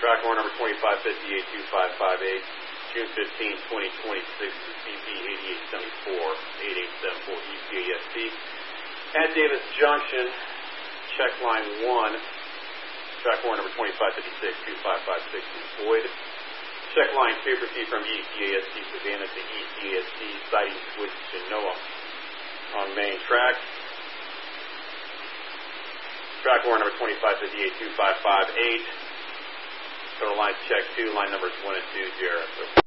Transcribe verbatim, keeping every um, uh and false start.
Track warrant number twenty-five fifty-eight two five five eight, June fifteenth, twenty twenty-six, C P eighty-eight seventy-four, eighty-eight seventy-four E P A S T. At Davis Junction, check line one. Track warrant number twenty-five fifty-six two five five six is void. Check line two, proceed from E P A S T Savannah to E P A S T, sighting switch to Genoa on main track. Track warrant number twenty-five fifty-eight two five five eight. Total lines check two, line numbers one and two, Jarrett.